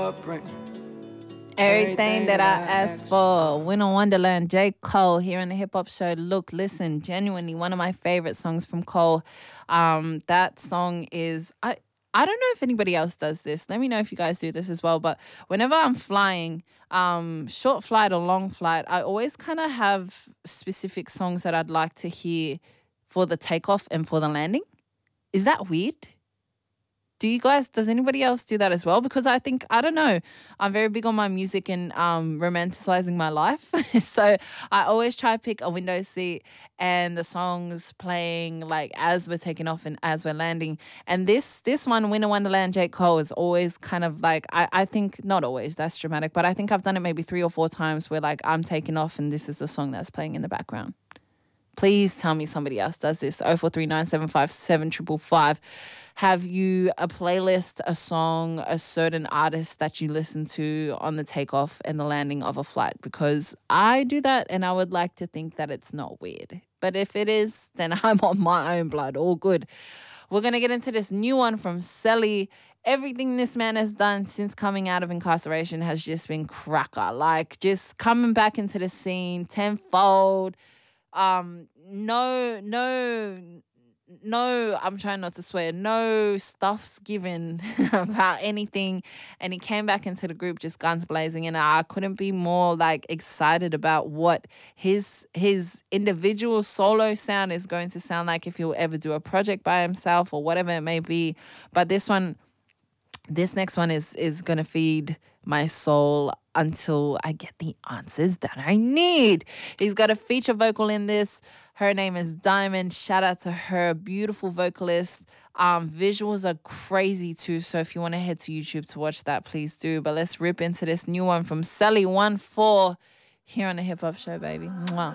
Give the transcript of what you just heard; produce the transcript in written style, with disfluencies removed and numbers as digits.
Everything that I asked for. Winter Wonderland, J. Cole here on the Hip Hop Show. Look, listen, genuinely one of my favorite songs from Cole. That song is I don't know if anybody else does this. Let me know if you guys do this as well. But whenever I'm flying, short flight or long flight, I always kind of have specific songs that I'd like to hear for the takeoff and for the landing. Is that weird? Does anybody else do that as well? Because I don't know, I'm very big on my music and romanticizing my life. So I always try to pick a window seat and the songs playing like as we're taking off and as we're landing. And this one, Winter Wonderland, J. Cole, is always kind of like, I think, not always, that's dramatic, but I think I've done it maybe 3 or 4 times where like I'm taking off and this is the song that's playing in the background. Please tell me somebody else does this. 0439757555. Have you a playlist, a song, a certain artist that you listen to on the takeoff and the landing of a flight? Because I do that and I would like to think that it's not weird. But if it is, then I'm on my own blood. All good. We're going to get into this new one from Selly. Everything this man has done since coming out of incarceration has just been cracker. Like just coming back into the scene tenfold. No, I'm trying not to swear, no stuffs given about anything. And he came back into the group just guns blazing. And I couldn't be more like excited about what his individual solo sound is going to sound like if he'll ever do a project by himself or whatever it may be. But this next one is going to feed my soul until I get the answers that I need. He's got a feature vocal in this. Her name is Diamond. Shout out to her. Beautiful vocalist. Visuals are crazy too. So if you want to head to YouTube to watch that, please do. But let's rip into this new one from Selly 14 here on the Hip Hop Show, baby. Mwah.